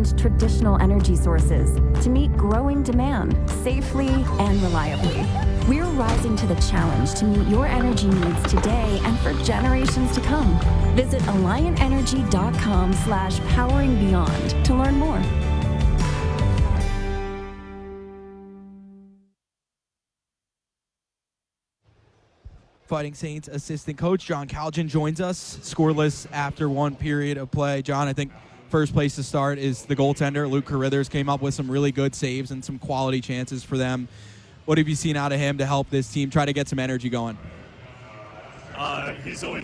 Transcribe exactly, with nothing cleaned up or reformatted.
beyond traditional energy sources to meet growing demand safely and reliably. We're rising to the challenge to meet your energy needs today and for generations to come. Visit alliant energy dot com slash powering beyond to learn more. Fighting Saints assistant coach John Calgin joins us, scoreless after one period of play. John, I think first place to start is the goaltender. Luke Carithers came up with some really good saves and some quality chances for them. What have you seen out of him to help this team try to get some energy going? Uh, he's always